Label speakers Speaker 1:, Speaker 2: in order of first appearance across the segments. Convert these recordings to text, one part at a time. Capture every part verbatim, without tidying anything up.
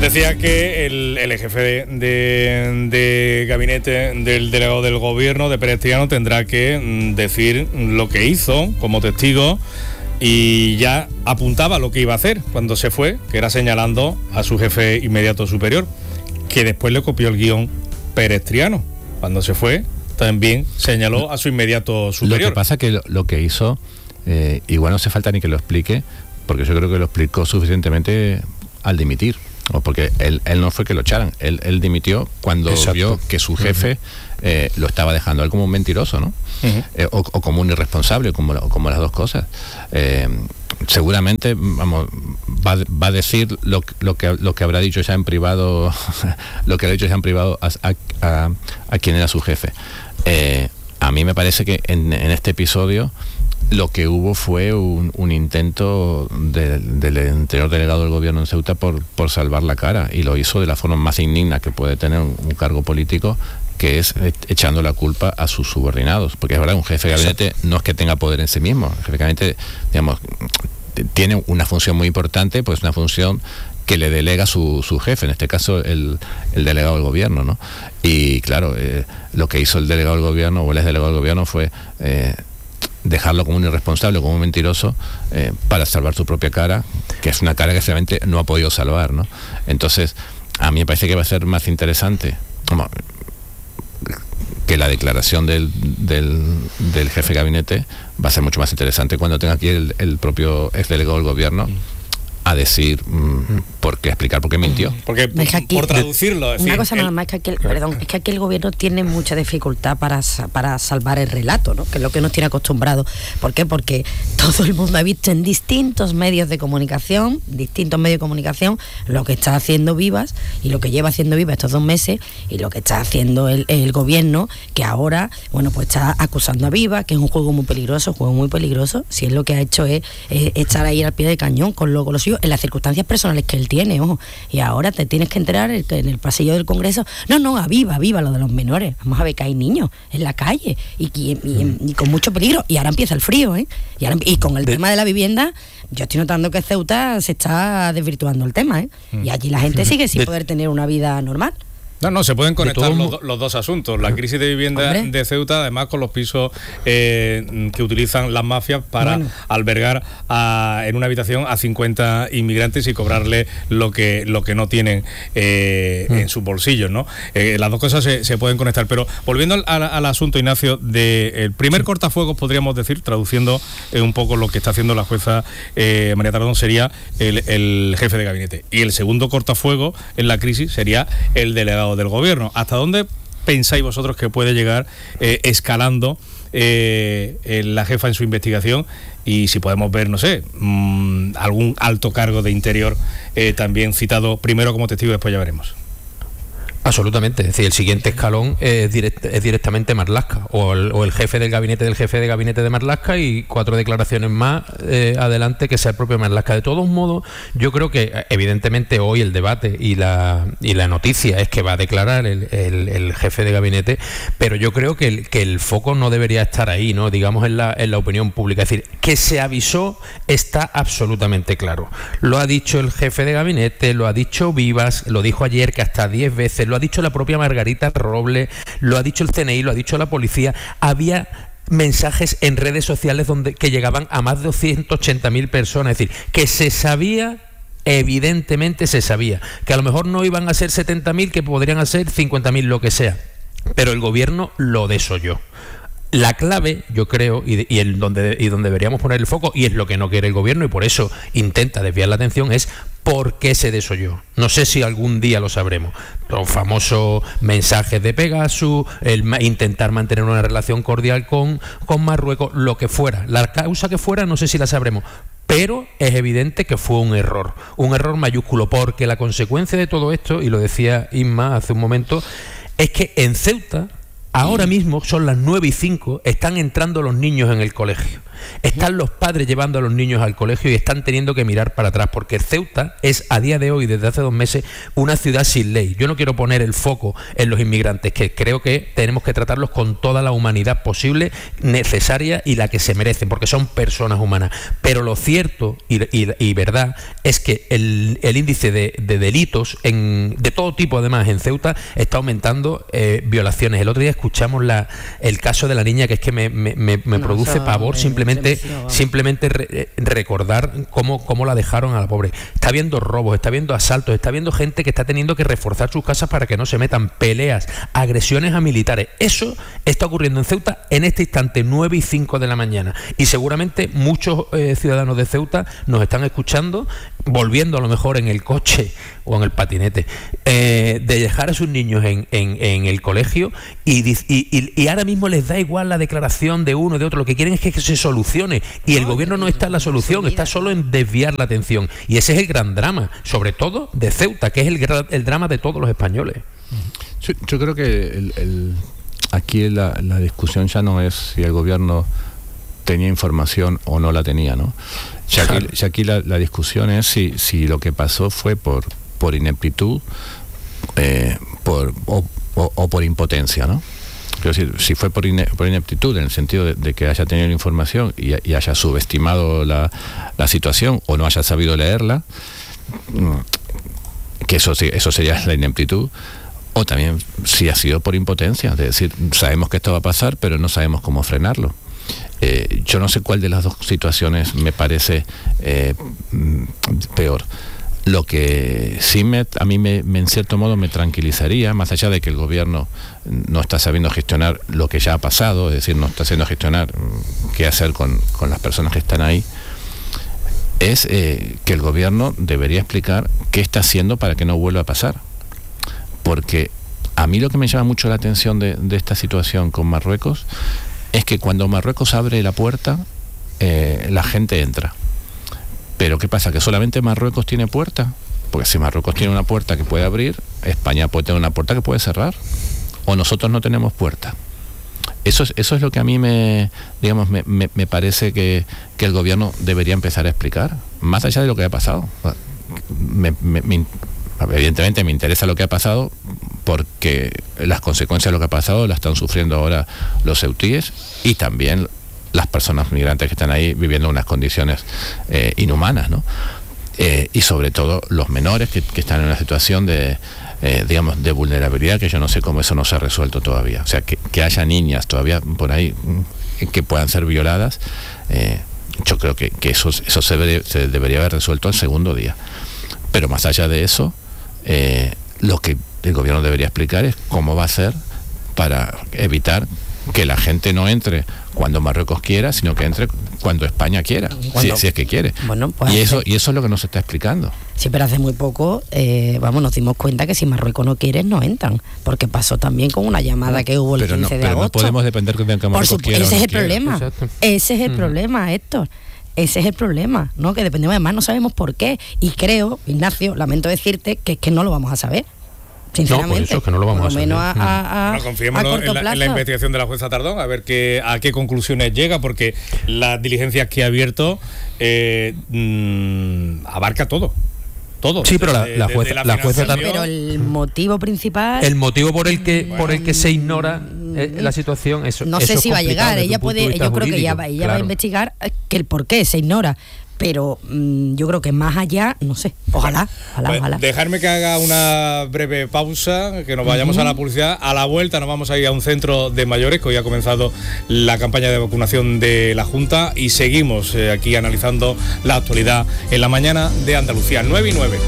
Speaker 1: Decía que el, el jefe de, de, de gabinete del delegado del gobierno de Perestriano tendrá que mm, decir lo que hizo como testigo, y ya apuntaba lo que iba a hacer cuando se fue, que era señalando a su jefe inmediato superior, que después le copió el guión Perestriano. Cuando se fue, también señaló a su inmediato superior.
Speaker 2: Lo que pasa es que lo, lo que hizo, eh, igual no hace falta ni que lo explique, porque yo creo que lo explicó suficientemente al dimitir. O porque él, él no fue que lo echaran, él, él dimitió cuando Exacto. vio que su jefe uh-huh. eh, lo estaba dejando a él como un mentiroso, ¿no? Uh-huh. Eh, o, o como un irresponsable, como, como las dos cosas. Eh, seguramente, vamos, va, va a decir lo, lo, que, lo que habrá dicho ya en privado, lo que ha dicho ya en privado a, a, a, a quien era su jefe. Eh, a mí me parece que en, en este episodio lo que hubo fue un, un intento de, del anterior delegado del gobierno en Ceuta por, por salvar la cara, y lo hizo de la forma más indigna que puede tener un, un cargo político, que es echando la culpa a sus subordinados, porque es verdad, un jefe de gabinete Exacto. no es que tenga poder en sí mismo, el jefe de gabinete, digamos, tiene una función muy importante, pues una función que le delega su, su jefe, en este caso el, el delegado del gobierno, ¿no? Y claro, eh, lo que hizo el delegado del gobierno, o el ex delegado del gobierno, fue eh, dejarlo como un irresponsable, como un mentiroso, eh, para salvar su propia cara, que es una cara que realmente no ha podido salvar, ¿no? Entonces, a mí me parece que va a ser más interesante como, que la declaración del, del, del jefe de gabinete va a ser mucho más interesante cuando tenga aquí el, el propio ex delegado del gobierno a decir mmm, por qué explicar por qué mintió.
Speaker 1: Porque por,
Speaker 3: aquí,
Speaker 1: por traducirlo.
Speaker 3: Una decir, cosa nada más, es que aquí el, perdón, es que aquí el gobierno tiene mucha dificultad para, para salvar el relato, ¿no? Que es lo que nos tiene acostumbrados. ¿Por qué? Porque todo el mundo ha visto en distintos medios de comunicación, distintos medios de comunicación, lo que está haciendo Vivas y lo que lleva haciendo Vivas estos dos meses y lo que está haciendo el, el gobierno, que ahora, bueno, pues está acusando a Vivas, que es un juego muy peligroso, un juego muy peligroso, si es lo que ha hecho es, es estar ahí al pie del cañón con lo, con lo suyo, en las circunstancias personales que él tiene, ojo, y ahora te tienes que enterar que en el pasillo del Congreso, no, no, a viva, a viva lo de los menores, vamos a ver que hay niños en la calle y, y, y, y con mucho peligro, y ahora empieza el frío, ¿eh? Y, ahora, y con el de... tema de la vivienda, yo estoy notando que Ceuta se está desvirtuando el tema, ¿eh? Y allí la gente sigue sin de... poder tener una vida normal.
Speaker 1: No, no, se pueden conectar los, los dos asuntos. La crisis de vivienda Hombre. de Ceuta, además con los pisos eh, que utilizan las mafias para bueno. albergar a, en una habitación a cincuenta inmigrantes y cobrarle lo que lo que no tienen eh, mm. en sus bolsillos, ¿no? Eh, las dos cosas se, se pueden conectar. Pero volviendo al, al, al asunto, Ignacio, del primer sí. cortafuegos, podríamos decir, traduciendo eh, un poco lo que está haciendo la jueza eh, María Tardón, sería el, el jefe de gabinete. Y el segundo cortafuego en la crisis sería el delegado del gobierno. ¿Hasta dónde pensáis vosotros que puede llegar eh, escalando eh, eh, la jefa en su investigación? Y si podemos ver, no sé, mmm, algún alto cargo de Interior eh, también citado primero como testigo, después ya veremos.
Speaker 4: Absolutamente, es decir, el siguiente escalón es, direct, es directamente Marlaska, o el, o el jefe del gabinete del jefe de gabinete de Marlaska, y cuatro declaraciones más eh, adelante que sea el propio Marlaska. De todos modos, yo creo que evidentemente hoy el debate y la y la noticia es que va a declarar el, el, el jefe de gabinete, pero yo creo que el, que el foco no debería estar ahí, ¿no? Digamos en la, en la opinión pública. Es decir, que se avisó está absolutamente claro. Lo ha dicho el jefe de gabinete, lo ha dicho Vivas, lo dijo ayer que hasta diez veces, lo ha dicho la propia Margarita Robles, lo ha dicho el C N I, lo ha dicho la policía. Había mensajes en redes sociales donde que llegaban a más de doscientas ochenta mil personas, es decir, que se sabía, evidentemente se sabía, que a lo mejor no iban a ser setenta mil, que podrían ser cincuenta mil, lo que sea, pero el gobierno lo desoyó. La clave, yo creo, y, y, el donde, y donde deberíamos poner el foco, y es lo que no quiere el gobierno, y por eso intenta desviar la atención, es por qué se desoyó. No sé si algún día lo sabremos. Los famosos mensajes de Pegasus, el intentar mantener una relación cordial con, con Marruecos, lo que fuera. La causa que fuera, no sé si la sabremos. Pero es evidente que fue un error, un error mayúsculo, porque la consecuencia de todo esto, y lo decía Isma hace un momento, es que en Ceuta, ahora mismo son las nueve y cinco, están entrando los niños en el colegio. Están los padres llevando a los niños al colegio y están teniendo que mirar para atrás, porque Ceuta es a día de hoy, desde hace dos meses, una ciudad sin ley. Yo no quiero poner el foco en los inmigrantes, que creo que tenemos que tratarlos con toda la humanidad posible, necesaria y la que se merecen, porque son personas humanas. Pero lo cierto y, y, y verdad es que el, el índice de, de delitos en, de todo tipo, además, en Ceuta está aumentando, eh, violaciones. El otro día escuchamos la, el caso de la niña, que es que me, me, me, me no, produce pavor simplemente, simplemente re, recordar cómo, cómo la dejaron a la pobre. Está habiendo robos, está habiendo asaltos, está habiendo gente que está teniendo que reforzar sus casas para que no se metan, peleas, agresiones a militares. Eso está ocurriendo en Ceuta en este instante, nueve y cinco de la mañana. Y seguramente muchos eh, ciudadanos de Ceuta nos están escuchando, volviendo a lo mejor en el coche o en el patinete, eh, de dejar a sus niños en, en, en el colegio y, y, y, y ahora mismo les da igual la declaración de uno o de otro. Lo que quieren es que, que se solucione, y el gobierno no está en la solución, está solo en desviar la atención, y ese es el gran drama, sobre todo de Ceuta, que es el, el drama de todos los españoles.
Speaker 2: Yo, yo creo que el, el, aquí la, la discusión ya no es si el gobierno tenía información o no la tenía, ¿no? Ya aquí, ya aquí la, la discusión es si, si lo que pasó fue por, por ineptitud eh, por, o, o, o por impotencia, ¿no? Quiero decir, si fue por, ine, por ineptitud, en el sentido de, de que haya tenido la información y, y haya subestimado la, la situación o no haya sabido leerla, que eso, eso sería la ineptitud. O también si ha sido por impotencia, es decir, sabemos que esto va a pasar, pero no sabemos cómo frenarlo. Eh, yo no sé cuál de las dos situaciones me parece eh, peor. Lo que sí me, a mí me, me en cierto modo me tranquilizaría, más allá de que el gobierno no está sabiendo gestionar lo que ya ha pasado, es decir, no está sabiendo gestionar qué hacer con, con las personas que están ahí, es eh, que el gobierno debería explicar qué está haciendo para que no vuelva a pasar. Porque a mí lo que me llama mucho la atención de, de esta situación con Marruecos es que cuando Marruecos abre la puerta, eh, la gente entra. Pero ¿qué pasa? ¿Que solamente Marruecos tiene puerta? Porque si Marruecos tiene una puerta que puede abrir, España puede tener una puerta que puede cerrar. O nosotros no tenemos puerta. Eso es, eso es lo que a mí me, digamos, me, me, me parece que, que el gobierno debería empezar a explicar, más allá de lo que ha pasado. Me, me, me, evidentemente me interesa lo que ha pasado, porque las consecuencias de lo que ha pasado las están sufriendo ahora los ceutíes y también las personas migrantes que están ahí viviendo unas condiciones eh, inhumanas, ¿no? Eh, y sobre todo los menores que, que están en una situación de, eh, digamos, de vulnerabilidad, que yo no sé cómo eso no se ha resuelto todavía. O sea, que, que haya niñas todavía por ahí que puedan ser violadas, eh, yo creo que, que eso, eso se, debe, se debería haber resuelto el segundo día. Pero más allá de eso, eh, lo que el gobierno debería explicar es cómo va a hacer para evitar que la gente no entre cuando Marruecos quiera, sino que entre cuando España quiera, si, si es que quiere. Bueno, pues y eso hace, y eso es lo que nos está explicando.
Speaker 3: Sí, pero hace muy poco, eh, vamos, nos dimos cuenta que si Marruecos no quiere, no entran, porque pasó también con una llamada que hubo el pero quince no, de
Speaker 2: pero
Speaker 3: agosto.
Speaker 2: Pero no podemos depender de que Marruecos
Speaker 3: Por
Speaker 2: quiera.
Speaker 3: Ese
Speaker 2: o
Speaker 3: es
Speaker 2: no
Speaker 3: el
Speaker 2: quiera.
Speaker 3: problema. Exacto. Ese es el mm. problema, Héctor. Ese es el problema, ¿no? Que dependemos, además no sabemos por qué. Y creo, Ignacio, lamento decirte que es que no lo vamos a saber. Sinceramente,
Speaker 4: no, por eso es que no lo vamos a saber.
Speaker 3: A, a, a,
Speaker 1: bueno, confiemos en la, en la investigación de la jueza Tardón, a ver qué, a qué conclusiones llega, porque las diligencias que ha abierto eh, mmm, abarca todo. Todo.
Speaker 4: Sí, pero la, la jueza, la, la jueza
Speaker 3: Tardón. Pero el motivo principal.
Speaker 4: El motivo por el que bueno, por el que se ignora eh, la situación, eso.
Speaker 3: No sé
Speaker 4: eso
Speaker 3: si va a llegar. Ella puede, yo creo que ella, va, ella claro. va a investigar que el por qué se ignora. Pero mmm, yo creo que más allá, no sé, ojalá, ojalá,
Speaker 1: pues,
Speaker 3: ojalá.
Speaker 1: Dejarme que haga una breve pausa, que nos vayamos uh-huh. a la publicidad. A la vuelta nos vamos a ir a un centro de mayores, que hoy ha comenzado la campaña de vacunación de la Junta, y seguimos eh, aquí analizando la actualidad en la mañana de Andalucía, nueve y nueve.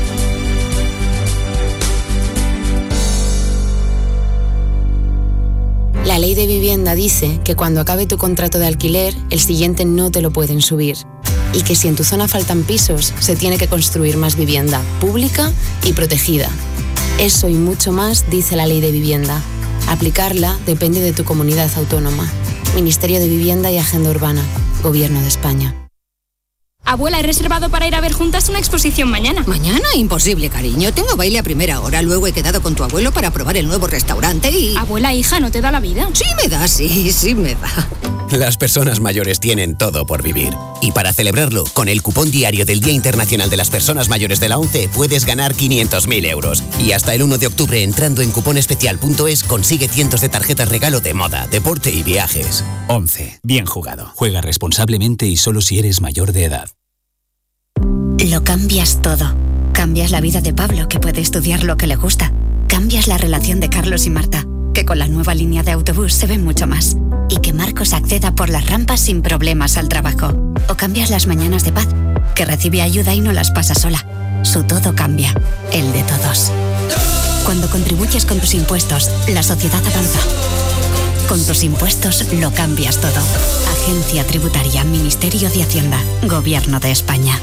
Speaker 5: La ley de vivienda dice que cuando acabe tu contrato de alquiler, el siguiente no te lo pueden subir. Y que si en tu zona faltan pisos, se tiene que construir más vivienda, pública y protegida. Eso y mucho más dice la ley de vivienda. Aplicarla depende de tu comunidad autónoma. Ministerio de Vivienda y Agenda Urbana. Gobierno de España.
Speaker 6: Abuela, he reservado para ir a ver juntas una exposición mañana.
Speaker 7: ¿Mañana? Imposible, cariño. Tengo baile a primera hora. Luego he quedado con tu abuelo para probar el nuevo restaurante y...
Speaker 6: Abuela, hija, ¿no te da la vida?
Speaker 7: Sí me da, sí, sí me da.
Speaker 8: Las personas mayores tienen todo por vivir. Y para celebrarlo, con el cupón diario del Día Internacional de las Personas Mayores de la ONCE puedes ganar quinientos mil euros. Y hasta el uno de octubre, entrando en cuponespecial punto es, consigue cientos de tarjetas regalo de moda, deporte y viajes. ONCE. Bien jugado. Juega responsablemente y solo si eres mayor de edad.
Speaker 9: Lo cambias todo. Cambias la vida de Pablo, que puede estudiar lo que le gusta. Cambias la relación de Carlos y Marta, que con la nueva línea de autobús se ven mucho más. Y que Marcos acceda por las rampas sin problemas al trabajo. O cambias las mañanas de Paz, que recibe ayuda y no las pasa sola. Su todo cambia, el de todos. Cuando contribuyes con tus impuestos, la sociedad avanza. Con tus impuestos lo cambias todo. Agencia Tributaria, Ministerio de Hacienda, Gobierno de España.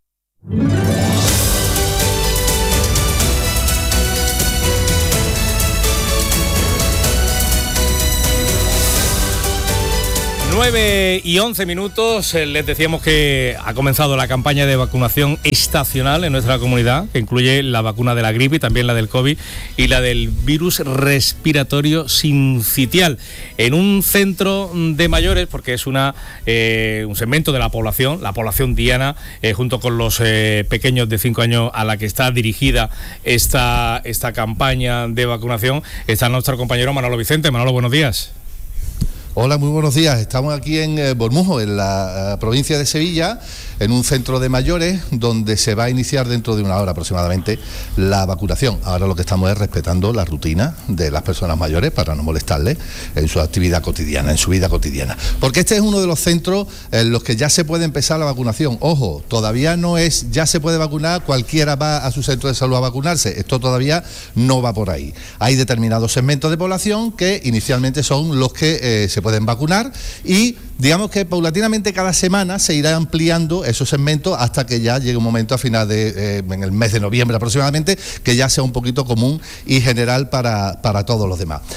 Speaker 1: nueve y once minutos, eh, les decíamos que ha comenzado la campaña de vacunación estacional en nuestra comunidad, que incluye la vacuna de la gripe y también la del COVID y la del virus respiratorio sincitial, en un centro de mayores, porque es una eh, un segmento de la población, la población diana, eh, junto con los eh, pequeños de cinco años a la que está dirigida esta, esta campaña de vacunación. Está nuestro compañero Manolo Vicente. Manolo, buenos días.
Speaker 10: Hola, muy buenos días. Estamos aquí en eh, Bormujo, en la eh, provincia de Sevilla, en un centro de mayores donde se va a iniciar dentro de una hora aproximadamente la vacunación. Ahora lo que estamos es respetando la rutina de las personas mayores para no molestarles en su actividad cotidiana, en su vida cotidiana. Porque este es uno de los centros en los que ya se puede empezar la vacunación. Ojo, todavía no es, ya se puede vacunar, cualquiera va a su centro de salud a vacunarse. Esto todavía no va por ahí. Hay determinados segmentos de población que inicialmente son los que eh, se pueden vacunar y digamos que paulatinamente cada semana se irá ampliando esos segmentos hasta que ya llegue un momento a final de, eh, en el mes de noviembre aproximadamente, que ya sea un poquito común y general para, para todos los demás.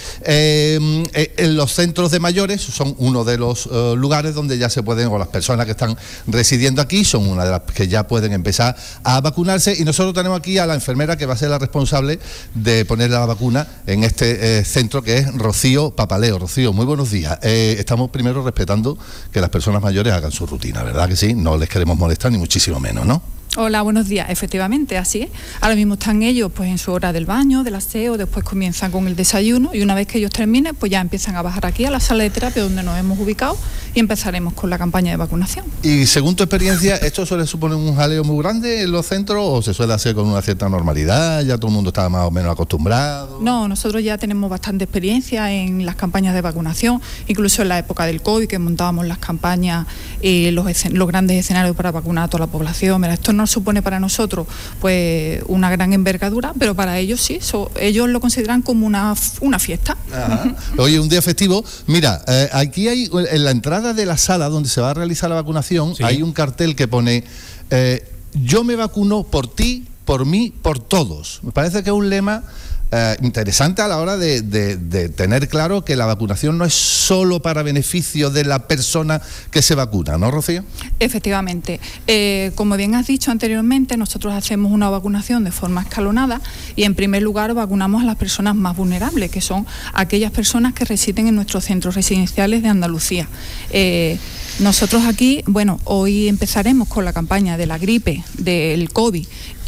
Speaker 10: Eh, eh, en los centros de mayores son uno de los eh, lugares donde ya se pueden, o las personas que están residiendo aquí son una de las que ya pueden empezar a vacunarse, y nosotros tenemos aquí a la enfermera que va a ser la responsable de poner la vacuna en este eh, centro, que es Rocío Papaleo. Rocío, muy buenos días. Eh, estamos primero respetando que las personas mayores hagan su rutina, ¿verdad que sí? No les queremos molestar ni muchísimo menos, ¿no?
Speaker 11: Hola, buenos días. Efectivamente, así es. Ahora mismo están ellos pues en su hora del baño, del aseo, después comienzan con el desayuno y una vez que ellos terminen, pues ya empiezan a bajar aquí a la sala de terapia donde nos hemos ubicado y empezaremos con la campaña de vacunación.
Speaker 10: Y según tu experiencia, ¿esto suele suponer un jaleo muy grande en los centros o se suele hacer con una cierta normalidad? ¿Ya todo el mundo está más o menos acostumbrado?
Speaker 11: No, nosotros ya tenemos bastante experiencia en las campañas de vacunación, incluso en la época del COVID, que montábamos las campañas y los, los grandes escenarios para vacunar a toda la población. Mira, esto no supone para nosotros pues una gran envergadura, pero para ellos sí, so, ellos lo consideran como una, una fiesta.
Speaker 10: Ajá. Oye, un día festivo. Mira, eh, aquí hay, en la entrada de la sala donde se va a realizar la vacunación, sí, hay un cartel que pone eh, yo me vacuno por ti, por mí, por todos. Me parece que es un lema Eh, interesante a la hora de, de, de tener claro que la vacunación no es solo para beneficio de la persona que se vacuna, ¿no, Rocío?
Speaker 11: Efectivamente. Eh, como bien has dicho anteriormente, nosotros hacemos una vacunación de forma escalonada y en primer lugar vacunamos a las personas más vulnerables, que son aquellas personas que residen en nuestros centros residenciales de Andalucía. Eh, Nosotros aquí, bueno, hoy empezaremos con la campaña de la gripe, del COVID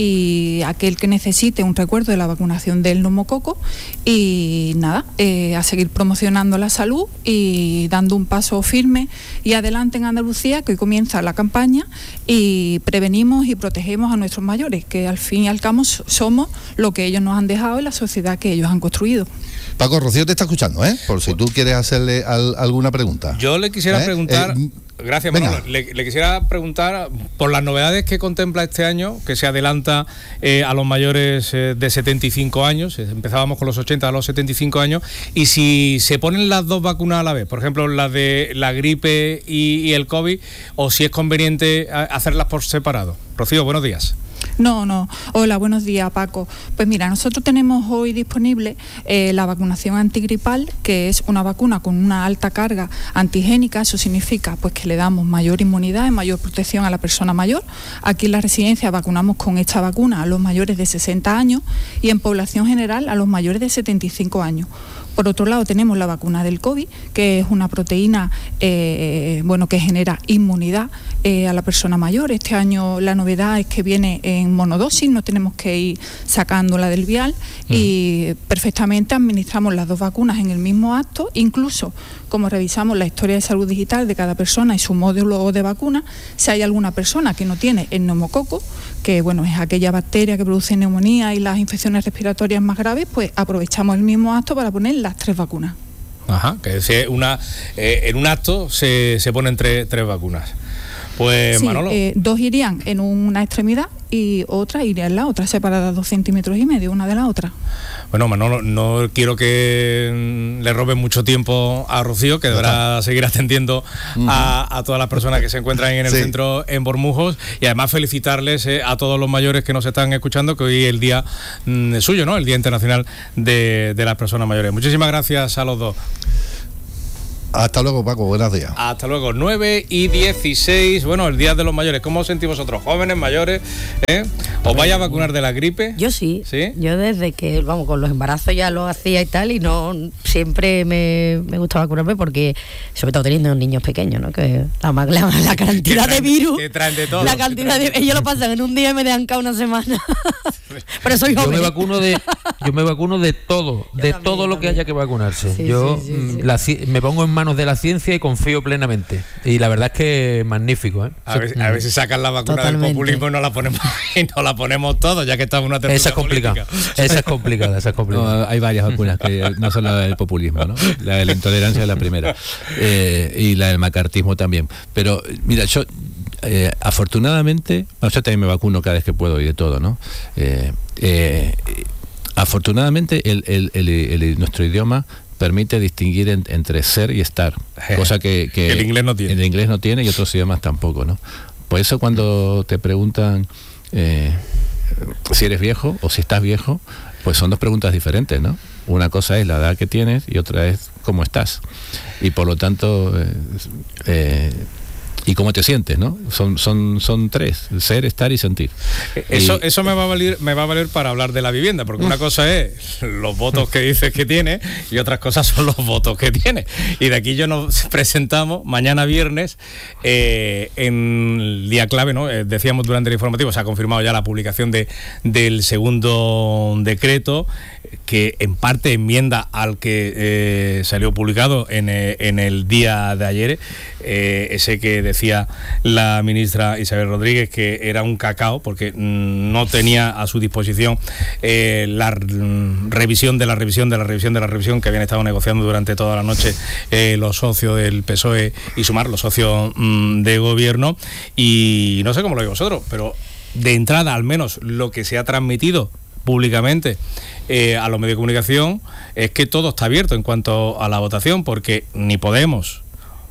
Speaker 11: y aquel que necesite un recuerdo de la vacunación del neumococo y nada, eh, a seguir promocionando la salud y dando un paso firme y adelante en Andalucía, que hoy comienza la campaña y prevenimos y protegemos a nuestros mayores, que al fin y al cabo somos lo que ellos nos han dejado y la sociedad que ellos han construido.
Speaker 10: Paco, Rocío te está escuchando, ¿eh? Por si tú quieres hacerle al, alguna pregunta.
Speaker 1: Yo le quisiera ¿Eh? preguntar... Eh, Gracias, Manolo. Le, le quisiera preguntar por las novedades que contempla este año, que se adelanta eh, a los mayores eh, de setenta y cinco años, empezábamos con los ochenta a los setenta y cinco años, y si se ponen las dos vacunas a la vez, por ejemplo, las de la gripe y, y el COVID, o si es conveniente hacerlas por separado. Rocío, buenos días.
Speaker 11: No, no. Hola, buenos días, Paco. Pues mira, nosotros tenemos hoy disponible eh, la vacunación antigripal, que es una vacuna con una alta carga antigénica. Eso significa pues que le damos mayor inmunidad y mayor protección a la persona mayor. Aquí en la residencia vacunamos con esta vacuna a los mayores de sesenta años y en población general a los mayores de setenta y cinco años. Por otro lado, tenemos la vacuna del COVID, que es una proteína eh, bueno, que genera inmunidad eh, a la persona mayor. Este año la novedad es que viene en monodosis, no tenemos que ir sacándola del vial mm. y perfectamente administramos las dos vacunas en el mismo acto. Incluso, como revisamos la historia de salud digital de cada persona y su módulo de vacuna, si hay alguna persona que no tiene el neumococo, que bueno, es aquella bacteria que produce neumonía y las infecciones respiratorias más graves, pues aprovechamos el mismo acto para poner las tres vacunas.
Speaker 1: Ajá, que es una, eh, en un acto se, se ponen tres, tres vacunas. Pues
Speaker 11: sí,
Speaker 1: Manolo.
Speaker 11: Eh, dos irían en una extremidad y otra iría en la otra, separadas dos centímetros y medio una de la otra.
Speaker 1: Bueno, Manolo, no quiero que le roben mucho tiempo a Rocío, que deberá seguir atendiendo uh-huh. a, a todas las personas que se encuentran en el sí. centro en Bormujos, y además felicitarles eh, a todos los mayores que nos están escuchando, que hoy es el día mm, suyo, ¿no? El Día Internacional de, de las Personas Mayores. Muchísimas gracias a los dos.
Speaker 10: Hasta luego, Paco, buenos días.
Speaker 1: Hasta luego, nueve y dieciséis, bueno, el Día de los Mayores. ¿Cómo os sentís vosotros, jóvenes, mayores? ¿Eh? ¿Os vais a vacunar de la gripe?
Speaker 3: Yo sí.
Speaker 1: ¿Sí?
Speaker 3: Yo desde que, vamos, con los embarazos ya lo hacía y tal, y no siempre me, me gusta vacunarme porque, sobre todo teniendo niños pequeños, ¿no? Que la, la, la cantidad
Speaker 1: traen,
Speaker 3: de virus...
Speaker 1: que traen de todo.
Speaker 3: La cantidad de... Ellos lo pasan en un día y me dejan cada una semana. Pero soy joven.
Speaker 4: Yo me vacuno de, yo me vacuno de todo, yo de también, todo lo también. que haya que vacunarse. Sí, yo sí, sí, sí. La, me pongo en manos de la ciencia y confío plenamente. Y la verdad es que magnífico, ¿eh?
Speaker 1: A ver, a ver si sacan la vacuna Totalmente. del populismo y no la ponemos y no la ponemos todos, ya que estamos en una tertulia
Speaker 4: Esa es complicada. Esa es complicada, esa es complicada.
Speaker 2: No, hay varias vacunas que no son la del populismo, ¿no? La de la intolerancia es la primera. Eh, y la del macartismo también. Pero mira, yo Eh, afortunadamente, bueno, yo también me vacuno cada vez que puedo y de todo, ¿no? Eh, eh, afortunadamente el, el, el, el, nuestro idioma permite distinguir en, entre ser y estar, cosa que, que,
Speaker 1: que el inglés no tiene.
Speaker 2: El inglés no tiene y otros idiomas tampoco, ¿no? Por eso cuando te preguntan eh, si eres viejo o si estás viejo, pues son dos preguntas diferentes, ¿no? Una cosa es la edad que tienes y otra es cómo estás. Y por lo tanto... Eh, eh, y cómo te sientes, ¿no? Son son son tres: ser, estar y sentir.
Speaker 1: Eso
Speaker 2: y,
Speaker 1: eso me va a valer me va a valer para hablar de la vivienda, porque una cosa es los votos que dices que tiene y otras cosas son los votos que tiene. Y de aquí yo nos presentamos mañana viernes eh, en el día clave, ¿no? Eh, decíamos durante el informativo, se ha confirmado ya la publicación de del segundo decreto, que en parte enmienda al que eh, salió publicado en, eh, en el día de ayer, eh, ese que decía la ministra Isabel Rodríguez que era un cacao porque mm, no tenía a su disposición eh, la mm, revisión de la revisión de la revisión de la revisión que habían estado negociando durante toda la noche eh, los socios del P S O E y Sumar, los socios mm, de gobierno. Y no sé cómo lo veis vosotros, pero de entrada al menos lo que se ha transmitido públicamente eh, a los medios de comunicación es que todo está abierto en cuanto a la votación, porque ni Podemos,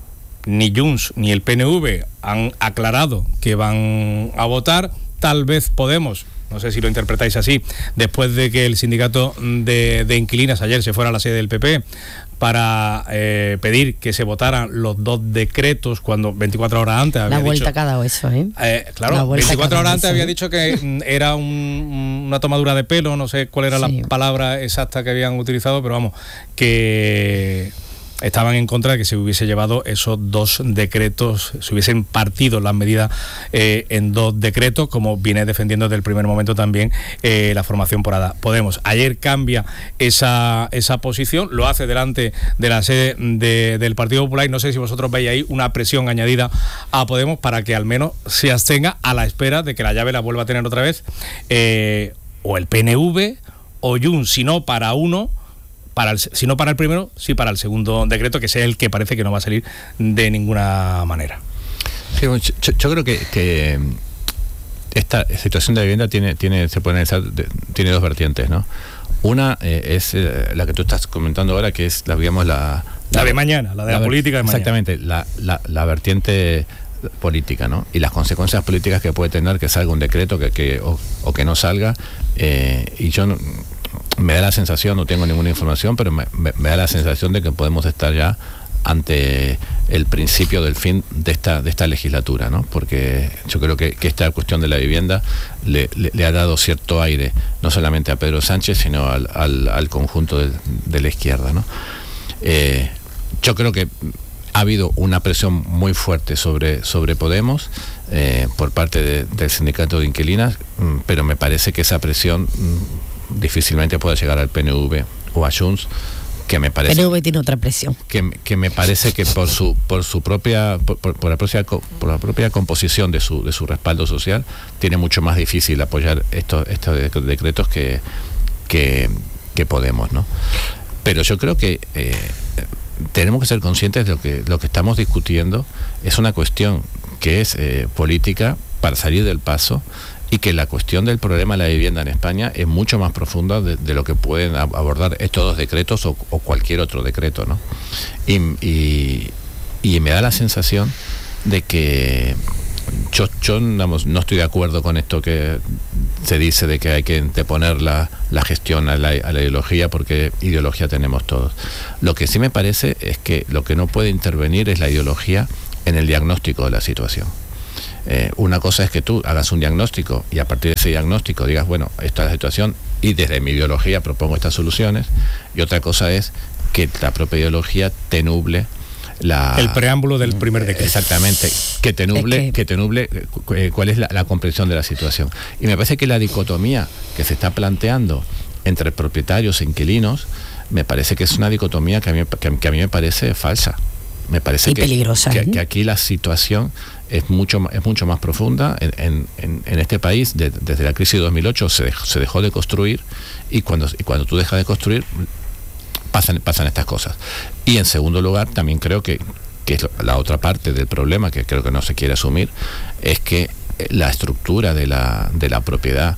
Speaker 1: ni Junts, ni el P N V han aclarado que van a votar. Tal vez Podemos, no sé si lo interpretáis así, después de que el sindicato de, de inquilinas ayer se fuera a la sede del P P para eh, pedir que se votaran los dos decretos cuando veinticuatro horas antes había
Speaker 3: la vuelta
Speaker 1: dicho,
Speaker 3: que ha dado eso, ¿eh?
Speaker 1: eh claro, veinticuatro horas antes había dicho que era un, una tomadura de pelo, no sé cuál era sí. la palabra exacta que habían utilizado, pero vamos, que estaban en contra de que se hubiese llevado esos dos decretos, se hubiesen partido las medidas eh, en dos decretos, como viene defendiendo desde el primer momento también eh, la formación Porada Podemos. Ayer cambia esa esa posición, lo hace delante de la sede de, del Partido Popular, y no sé si vosotros veis ahí una presión añadida a Podemos para que al menos se abstenga a la espera de que la llave la vuelva a tener otra vez eh, o el P N V o Junts, si no para uno, para el, si no para el primero, sí para el segundo decreto, que sea el que parece que no va a salir de ninguna manera.
Speaker 2: Sí, bueno, yo, yo creo que, que esta situación de vivienda tiene, tiene se puede analizar, tiene dos vertientes, ¿no? Una eh, es eh, la que tú estás comentando ahora, que es la, digamos, la...
Speaker 1: La, la de mañana, la de la, la política de mañana.
Speaker 2: Exactamente, la, la, la vertiente política, ¿no? Y las consecuencias políticas que puede tener que salga un decreto que, que o, o que no salga, eh, y yo no, me da la sensación, no tengo ninguna información, pero me, me, me da la sensación de que podemos estar ya ante el principio del fin de esta de esta legislatura, ¿no? Porque yo creo que, que esta cuestión de la vivienda le, le, le ha dado cierto aire, no solamente a Pedro Sánchez, sino al, al, al conjunto de, de la izquierda, ¿no? Eh, yo creo que ha habido una presión muy fuerte sobre, sobre Podemos eh, por parte de, del sindicato de inquilinas, pero me parece que esa presión mmm, difícilmente pueda llegar al P N V o a Junts, que me parece
Speaker 3: P N V tiene otra presión.
Speaker 2: Que, que me parece que por su por su propia por, por la propia por la propia composición de su de su respaldo social tiene mucho más difícil apoyar estos estos decretos que que, que Podemos, ¿no? Pero yo creo que eh, tenemos que ser conscientes de lo que lo que estamos discutiendo es una cuestión que es eh, política para salir del paso, y que la cuestión del problema de la vivienda en España es mucho más profunda de, de lo que pueden abordar estos dos decretos o, o cualquier otro decreto, ¿no? Y, y, y me da la sensación de que yo, yo digamos, no estoy de acuerdo con esto que se dice de que hay que anteponer la, la gestión a la, a la ideología, porque ideología tenemos todos. Lo que sí me parece es que lo que no puede intervenir es la ideología en el diagnóstico de la situación. Eh, una cosa es que tú hagas un diagnóstico y a partir de ese diagnóstico digas, bueno, esta es la situación y desde mi ideología propongo estas soluciones, y otra cosa es que la propia ideología te nuble la,
Speaker 1: el preámbulo del primer decreto.
Speaker 2: Exactamente, que te nuble, es que... que te nuble eh, cuál es la, la comprensión de la situación. Y me parece que la dicotomía que se está planteando entre propietarios e inquilinos, me parece que es una dicotomía que a mí, que, que a mí me parece falsa. Me parece
Speaker 3: y
Speaker 2: que,
Speaker 3: peligrosa,
Speaker 2: que,
Speaker 3: ¿eh?
Speaker 2: que aquí la situación es mucho es mucho más profunda. En, en, en este país, de, desde la crisis de dos mil ocho, se dejó, se dejó de construir, y cuando, y cuando tú dejas de construir, pasan, pasan estas cosas. Y en segundo lugar, también creo que, que es la otra parte del problema, que creo que no se quiere asumir, es que la estructura de la, de la propiedad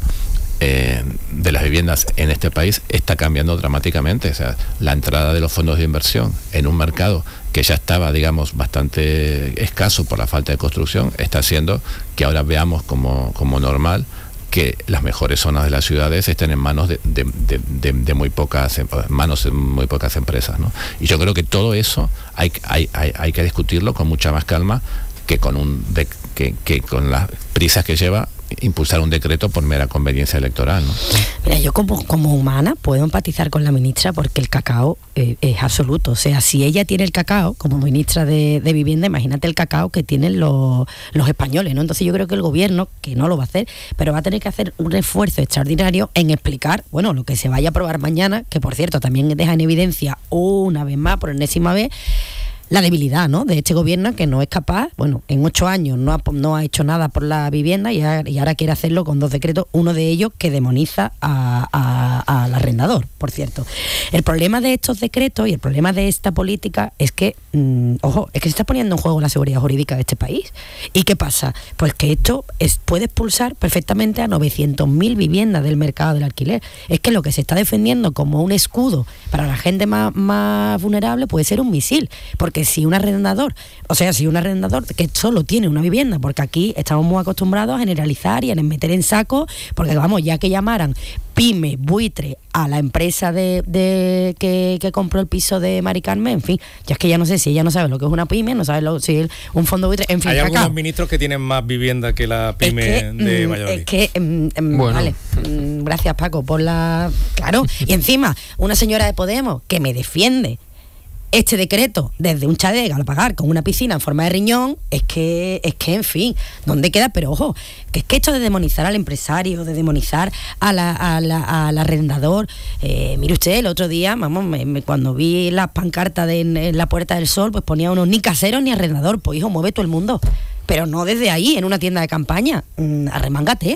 Speaker 2: Eh, de las viviendas en este país está cambiando dramáticamente. O sea, la entrada de los fondos de inversión en un mercado que ya estaba, digamos, bastante escaso por la falta de construcción, está haciendo que ahora veamos como, como normal que las mejores zonas de las ciudades estén en manos de, de, de, de, de muy pocas manos de muy pocas empresas, ¿no? Y yo creo que todo eso hay, hay, hay, hay que discutirlo con mucha más calma que con un de, que, que con las prisas que lleva impulsar un decreto por mera conveniencia electoral, ¿no?
Speaker 3: Mira, yo como, como humana puedo empatizar con la ministra, porque el cacao eh, es absoluto. O sea, si ella tiene el cacao como ministra de, de Vivienda, imagínate el cacao que tienen los, los españoles, ¿no? Entonces yo creo que el gobierno, que no lo va a hacer, pero va a tener que hacer un esfuerzo extraordinario en explicar, bueno, lo que se vaya a aprobar mañana, que por cierto también deja en evidencia una vez más, por enésima vez, la debilidad, ¿no?, de este gobierno, que no es capaz, bueno, en ocho años no ha, no ha hecho nada por la vivienda, y, a, y ahora quiere hacerlo con dos decretos, uno de ellos que demoniza a, a, al arrendador, por cierto. El problema de estos decretos y el problema de esta política es que, mmm, ojo, es que se está poniendo en juego la seguridad jurídica de este país. ¿Y qué pasa? Pues que esto es, puede expulsar perfectamente a novecientas mil viviendas del mercado del alquiler. Es que lo que se está defendiendo como un escudo para la gente más, más vulnerable puede ser un misil, porque si un arrendador, o sea, si un arrendador que solo tiene una vivienda, porque aquí estamos muy acostumbrados a generalizar y a meter en saco, porque vamos, ya que llamaran pyme, buitre a la empresa de, de que, que compró el piso de Mari Carmen, en fin, ya es que ya no sé si ella no sabe lo que es una pyme, no sabe lo, si es un fondo buitre, en fin.
Speaker 1: Hay
Speaker 3: cacao.
Speaker 1: algunos ministros que tienen más vivienda que la pyme
Speaker 3: es que,
Speaker 1: de Valladolid.
Speaker 3: Es que, mm, bueno. Vale, mm, gracias Paco por la... Claro, y encima, una señora de Podemos que me defiende este decreto desde un chalet al pagar con una piscina en forma de riñón, es que, es que en fin, ¿dónde queda? Pero ojo, que es que esto de demonizar al empresario, de demonizar a la, a la, al arrendador, eh, mire usted, el otro día, vamos, me, me, cuando vi las pancartas de, en, en la Puerta del Sol, pues ponía unos ni caseros ni arrendador, pues hijo, mueve todo el mundo, pero no desde ahí, en una tienda de campaña, mm, arremángate.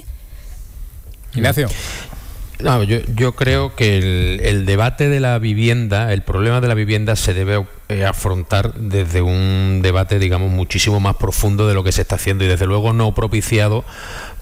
Speaker 1: Ignacio.
Speaker 4: No, yo, yo creo que el, el debate de la vivienda, el problema de la vivienda se debe eh, afrontar desde un debate, digamos, muchísimo más profundo de lo que se está haciendo, y desde luego no propiciado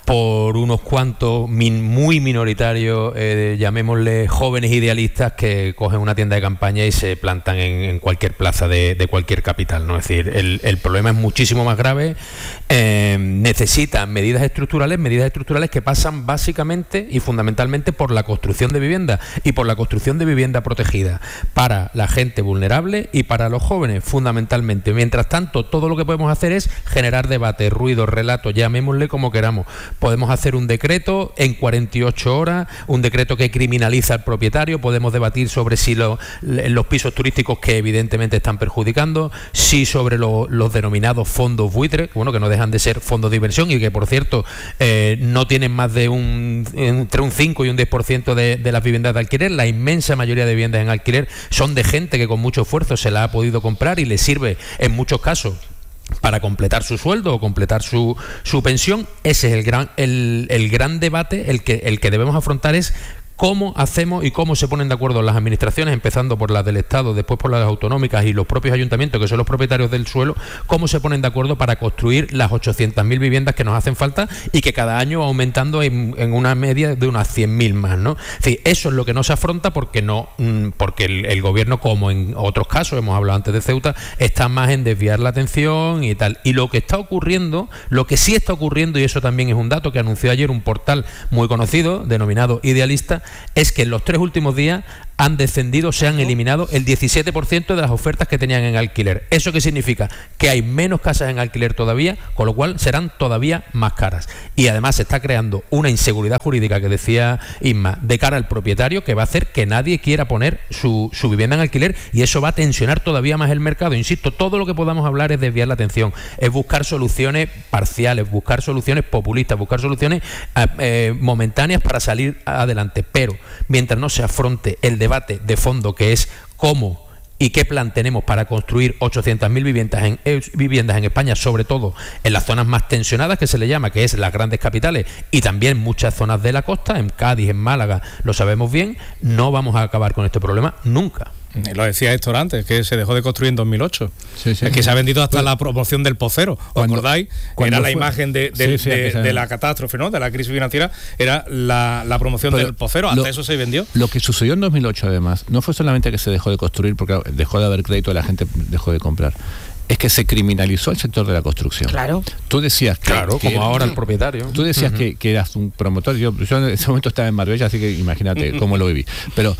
Speaker 4: por unos cuantos min, muy minoritarios, eh, llamémosle jóvenes idealistas, que cogen una tienda de campaña y se plantan en, en cualquier plaza de, de cualquier capital, ¿no? Es decir, el, el problema es muchísimo más grave, eh, necesitan medidas estructurales, medidas estructurales que pasan básicamente y fundamentalmente por la construcción de vivienda y por la construcción de vivienda protegida para la gente vulnerable y para los jóvenes, fundamentalmente. Mientras tanto, todo lo que podemos hacer es generar debate, ruido, relato, llamémosle como queramos. Podemos hacer un decreto en cuarenta y ocho horas, un decreto que criminaliza al propietario, podemos debatir sobre si lo, los pisos turísticos, que evidentemente están perjudicando, si sobre lo, los denominados fondos buitres, bueno, que no dejan de ser fondos de inversión y que, por cierto, eh, no tienen más de un entre un cinco y un diez por ciento de, de las viviendas de alquiler. La inmensa mayoría de viviendas en alquiler son de gente que con mucho esfuerzo se la ha podido comprar y le sirve en muchos casos para completar su sueldo o completar su, su pensión. Ese es el gran, el, el gran debate, el que, el que debemos afrontar es cómo hacemos y cómo se ponen de acuerdo las administraciones, empezando por las del Estado, después por las autonómicas y los propios ayuntamientos, que son los propietarios del suelo, cómo se ponen de acuerdo para construir las ochocientas mil viviendas que nos hacen falta y que cada año va aumentando en, en una media de unas cien mil más, ¿no? Es decir, eso es lo que no se afronta porque no porque el, el gobierno, como en otros casos, hemos hablado antes de Ceuta, está más en desviar la atención y tal. Y lo que está ocurriendo, lo que sí está ocurriendo, y eso también es un dato que anunció ayer un portal muy conocido, denominado Idealista, es que en los tres últimos días han descendido, se han eliminado el diecisiete por ciento de las ofertas que tenían en alquiler. ¿Eso qué significa? Que hay menos casas en alquiler todavía, con lo cual serán todavía más caras. Y además se está creando una inseguridad jurídica, que decía Isma, de cara al propietario, que va a hacer que nadie quiera poner su, su vivienda en alquiler, y eso va a tensionar todavía más el mercado. Insisto, todo lo que podamos hablar es desviar la atención, es buscar soluciones parciales, buscar soluciones populistas, buscar soluciones eh, momentáneas para salir adelante. Pero mientras no se afronte el debate de fondo, que es cómo y qué plan tenemos para construir ochocientas mil viviendas en, eh, viviendas en España, sobre todo en las zonas más tensionadas, que se le llama, que es las grandes capitales, y también muchas zonas de la costa, en Cádiz, en Málaga, lo sabemos bien, no vamos a acabar con este problema nunca.
Speaker 1: Lo decía Héctor antes, que se dejó de construir en dos mil ocho. Sí, sí, es que se ha vendido hasta pues, la promoción del Pocero. ¿Os acordáis? Era la fue? imagen de, de, sí, sí, de, de la catástrofe, ¿no? De la crisis financiera, era la, la promoción Pero del Pocero. Hasta lo, eso se vendió.
Speaker 2: Lo que sucedió en dos mil ocho, además, no fue solamente que se dejó de construir, porque dejó de haber crédito y la gente dejó de comprar. Es que se criminalizó el sector de la construcción.
Speaker 3: Claro.
Speaker 2: Tú decías que...
Speaker 4: Claro, que, como ahora el propietario.
Speaker 2: Tú decías uh-huh. que, que eras un promotor. Yo, yo en ese momento estaba en Marbella, así que imagínate cómo lo viví. Pero...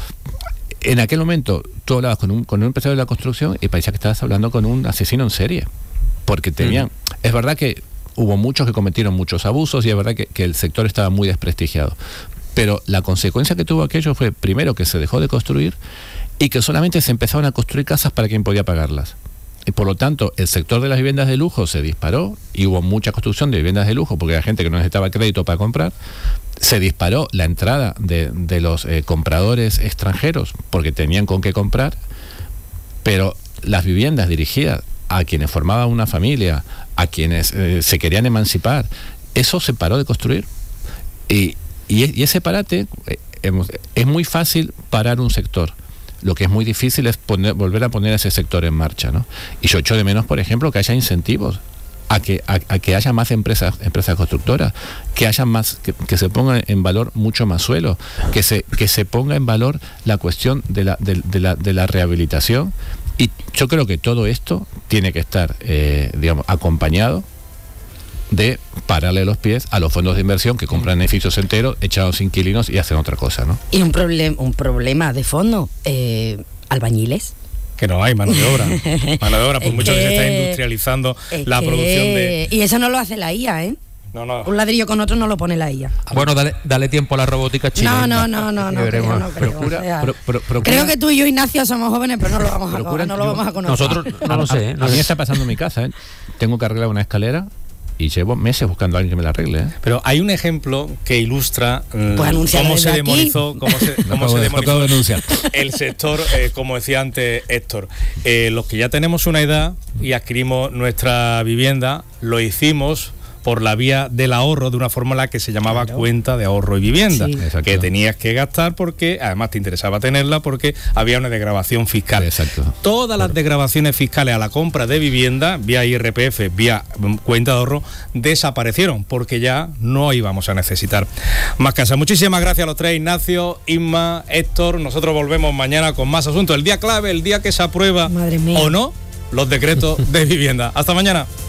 Speaker 2: en aquel momento tú hablabas con un, con un empresario de la construcción y parecía que estabas hablando con un asesino en serie, porque tenían, mm. es verdad que hubo muchos que cometieron muchos abusos y es verdad que, que el sector estaba muy desprestigiado, pero la consecuencia que tuvo aquello fue, primero, que se dejó de construir y que solamente se empezaron a construir casas para quien podía pagarlas. Y por lo tanto, el sector de las viviendas de lujo se disparó y hubo mucha construcción de viviendas de lujo porque había gente que no necesitaba crédito para comprar. Se disparó la entrada de, de los eh, compradores extranjeros porque tenían con qué comprar, pero las viviendas dirigidas a quienes formaban una familia, a quienes eh, se querían emancipar, eso se paró de construir. Y, y, y ese parate, eh, es muy fácil parar un sector. Lo que es muy difícil es poner, volver a poner ese sector en marcha, ¿no? Y yo echo de menos, por ejemplo, que haya incentivos a que, a, a que haya más empresas, empresas constructoras, que haya más, que, que se ponga en valor mucho más suelo, que se, que se ponga en valor la cuestión de la, de, de la, de la rehabilitación. Y yo creo que todo esto tiene que estar, eh, digamos, acompañado de pararle los pies a los fondos de inversión que compran edificios enteros, echados inquilinos y hacen otra cosa, ¿no?
Speaker 3: Y un, problem, un problema de fondo, eh, albañiles.
Speaker 1: Que no hay mano de obra. Mano de obra, por mucho que, que se está industrializando la que, producción de...
Speaker 3: Y eso no lo hace la I A, ¿eh?
Speaker 1: No, no.
Speaker 3: Un ladrillo con otro no lo pone la I A.
Speaker 4: Bueno, dale, dale tiempo a la robótica china.
Speaker 3: No, no, no, no, no, creo, no creo. Procura, o sea, pro, pro, procura. Creo que tú y yo, Ignacio, somos jóvenes, pero no lo vamos a, procura, no lo vamos a conocer.
Speaker 4: Nosotros, no lo sé. ¿eh?
Speaker 2: A mí está pasando en mi casa, ¿eh? Tengo que arreglar una escalera y llevo meses buscando a alguien que me la arregle, ¿eh?
Speaker 1: Pero hay un ejemplo que ilustra mm, pues cómo se demonizó, cómo se, cómo se demonizó el sector, eh, como decía antes Héctor. Eh, los que ya tenemos una edad y adquirimos nuestra vivienda, lo hicimos por la vía del ahorro, de una fórmula que se llamaba claro. cuenta de ahorro y vivienda, sí. que tenías que gastar porque además te interesaba tenerla porque había una desgravación fiscal.
Speaker 2: Exacto.
Speaker 1: Todas las desgravaciones fiscales a la compra de vivienda, vía I R P F, vía cuenta de ahorro, desaparecieron porque ya no íbamos a necesitar más casas. Muchísimas gracias a los tres, Ignacio, Inma, Héctor. Nosotros volvemos mañana con más asuntos. El día clave, el día que se aprueba o no los decretos de vivienda. Hasta mañana.